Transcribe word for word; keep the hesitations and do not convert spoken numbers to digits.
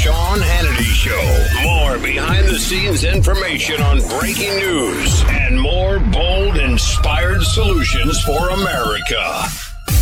Sean Hannity Show. More behind-the-scenes information on breaking news and more bold, inspired solutions for America.